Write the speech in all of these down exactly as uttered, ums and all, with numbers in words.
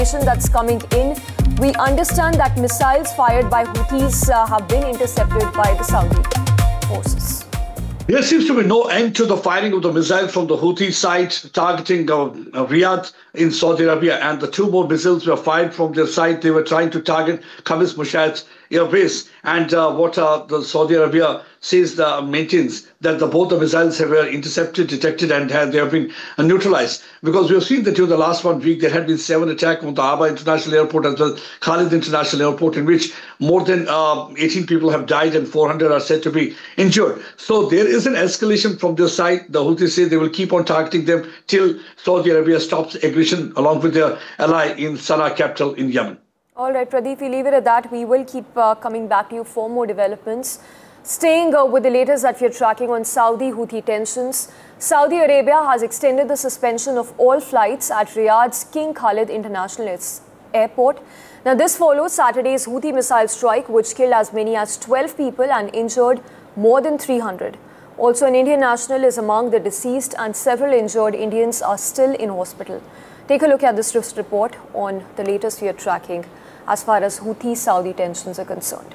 That's coming in. We understand that missiles fired by Houthis uh, have been intercepted by the Saudi forces. There seems to be no end to the firing of the missile from the Houthi side targeting uh, Riyadh in Saudi Arabia, and the two more missiles were fired from their side. They were trying to target Khamis Mushat air base, and uh, what uh, the Saudi Arabia says uh, maintains that the, both the missiles have been intercepted, detected, and have, they have been uh, neutralized. Because we have seen that during the last one week there had been seven attacks on the Aba International Airport as well as Khalid International Airport, in which more than uh, eighteen people have died and four hundred are said to be injured. So there is an escalation from their side. The Houthis say they will keep on targeting them till Saudi Arabia stops aggression along with their ally in Sana'a capital in Yemen. All right, Pradeep, we leave it at that. We will keep uh, coming back to you for more developments. Staying uh, with the latest that we are tracking on Saudi-Houthi tensions, Saudi Arabia has extended the suspension of all flights at Riyadh's King Khalid International Airport. Now, this follows Saturday's Houthi missile strike, which killed as many as twelve people and injured more than three hundred. Also, an Indian national is among the deceased, and several injured Indians are still in hospital. Take a look at this report on the latest we are tracking as far as Houthi-Saudi tensions are concerned.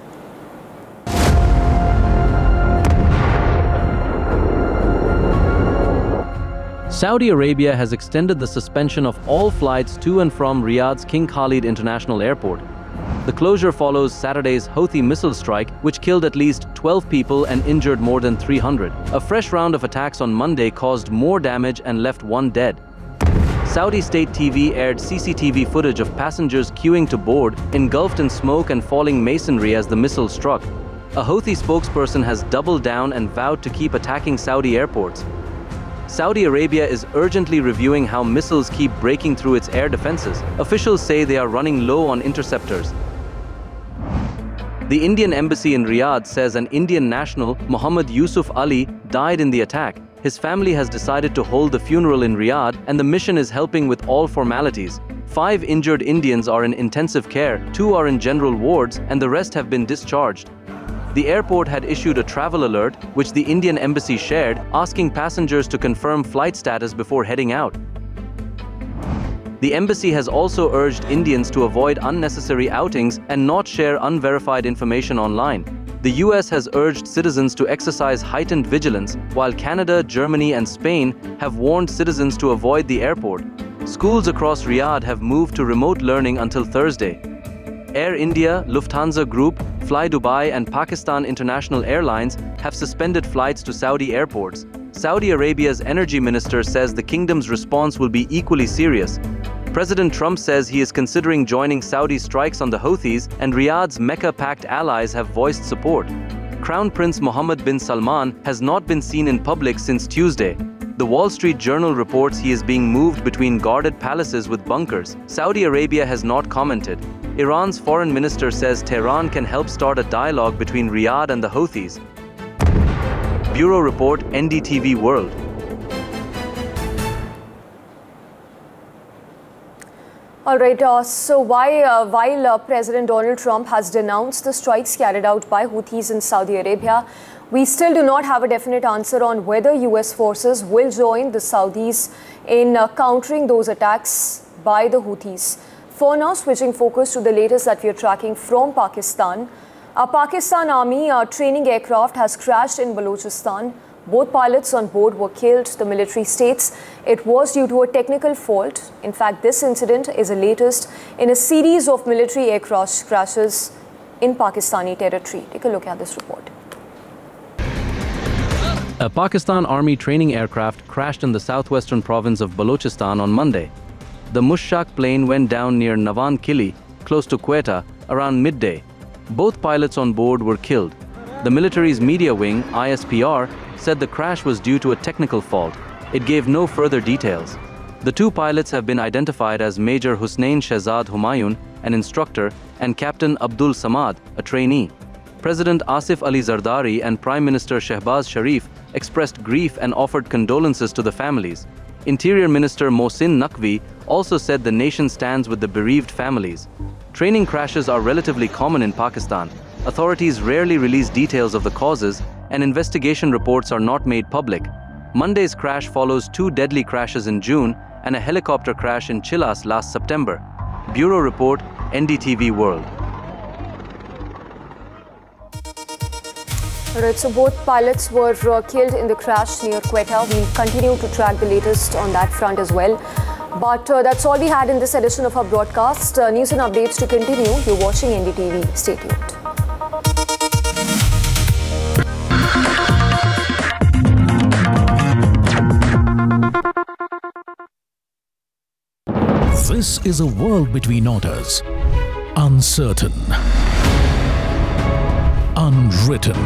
Saudi Arabia has extended the suspension of all flights to and from Riyadh's King Khalid International Airport. The closure follows Saturday's Houthi missile strike, which killed at least twelve people and injured more than three hundred. A fresh round of attacks on Monday caused more damage and left one dead. Saudi state T V aired C C T V footage of passengers queuing to board, engulfed in smoke and falling masonry as the missile struck. A Houthi spokesperson has doubled down and vowed to keep attacking Saudi airports. Saudi Arabia is urgently reviewing how missiles keep breaking through its air defenses. Officials say they are running low on interceptors. The Indian embassy in Riyadh says an Indian national, Muhammad Yusuf Ali, died in the attack. His family has decided to hold the funeral in Riyadh, and the mission is helping with all formalities. Five injured Indians are in intensive care, two are in general wards, and the rest have been discharged. The airport had issued a travel alert, which the Indian embassy shared, asking passengers to confirm flight status before heading out. The embassy has also urged Indians to avoid unnecessary outings and not share unverified information online. The U S has urged citizens to exercise heightened vigilance, while Canada, Germany, and Spain have warned citizens to avoid the airport. Schools across Riyadh have moved to remote learning until Thursday. Air India, Lufthansa Group, Fly Dubai, and Pakistan International Airlines have suspended flights to Saudi airports. Saudi Arabia's energy minister says the kingdom's response will be equally serious. President Trump says he is considering joining Saudi strikes on the Houthis, and Riyadh's Mecca-packed allies have voiced support. Crown Prince Mohammed bin Salman has not been seen in public since Tuesday. The Wall Street Journal reports he is being moved between guarded palaces with bunkers. Saudi Arabia has not commented. Iran's foreign minister says Tehran can help start a dialogue between Riyadh and the Houthis. Bureau Report, N D T V World. All right, uh, so why, uh, while uh, President Donald Trump has denounced the strikes carried out by Houthis in Saudi Arabia, we still do not have a definite answer on whether U S forces will join the Saudis in uh, countering those attacks by the Houthis. For now, switching focus to the latest that we are tracking from Pakistan. A Pakistan Army uh, training aircraft has crashed in Balochistan. Both pilots on board were killed, the military states. It was due to a technical fault. In fact, this incident is the latest in a series of military aircraft crashes in Pakistani territory. Take a look at this report. A Pakistan Army training aircraft crashed in the southwestern province of Balochistan on Monday. The Mushak plane went down near Navan Kili, close to Quetta, around midday. Both pilots on board were killed. The military's media wing, I S P R, said the crash was due to a technical fault. It gave no further details. The two pilots have been identified as Major Husnain Shehzad Humayun, an instructor, and Captain Abdul Samad, a trainee. President Asif Ali Zardari and Prime Minister Shehbaz Sharif expressed grief and offered condolences to the families. Interior Minister Mohsin Naqvi also said the nation stands with the bereaved families. Training crashes are relatively common in Pakistan. Authorities rarely release details of the causes, and investigation reports are not made public. Monday's crash follows two deadly crashes in June and a helicopter crash in Chilas last September. Bureau Report, N D T V World. Right, so both pilots were uh, killed in the crash near Quetta. We'll continue to track the latest on that front as well. But uh, that's all we had in this edition of our broadcast. Uh, news and updates to continue. You're watching N D T V. Stay tuned. This is a world between orders. Uncertain. Unwritten.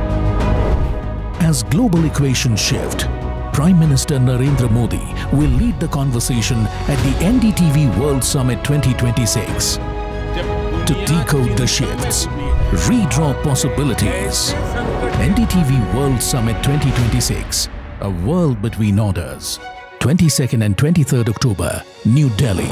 As global equations shift, Prime Minister Narendra Modi will lead the conversation at the N D T V World Summit twenty twenty-six. To decode the shifts, redraw possibilities. N D T V World Summit twenty twenty-six, a world between orders. twenty-second and twenty-third October, New Delhi.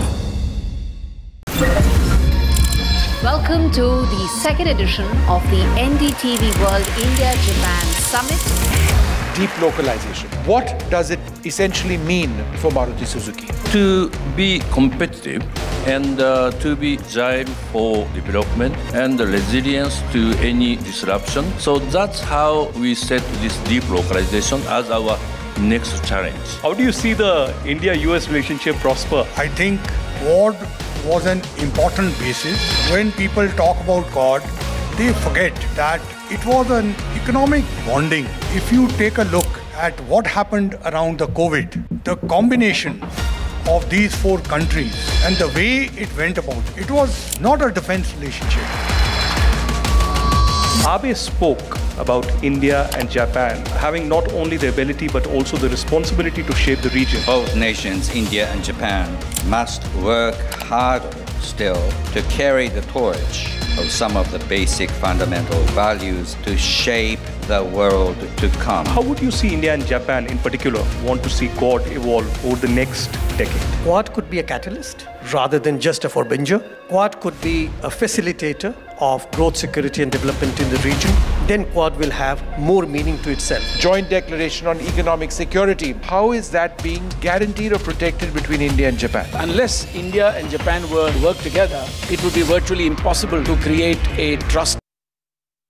Welcome to the second edition of the N D T V World India-Japan Summit. Deep localization. What does it essentially mean for Maruti Suzuki? To be competitive and uh, to be agile for development and resilience to any disruption. So that's how we set this deep localization as our next challenge. How do you see the India U S relationship prosper? I think Quad was an important basis. When people talk about Quad, they forget that it was an economic bonding. If you take a look at what happened around the COVID, the combination of these four countries and the way it went about, it was not a defense relationship. Abe spoke about India and Japan having not only the ability but also the responsibility to shape the region. Both nations, India and Japan, must work harder still to carry the torch of some of the basic fundamental values to shape the world to come. How would you see India and Japan in particular want to see Quad evolve over the next decade? Quad could be a catalyst rather than just a forbinger. Quad could be a facilitator of growth, security and development in the region. Then Quad will have more meaning to itself. Joint Declaration on Economic Security. How is that being guaranteed or protected between India and Japan? Unless India and Japan were work together, it would be virtually impossible to create a trust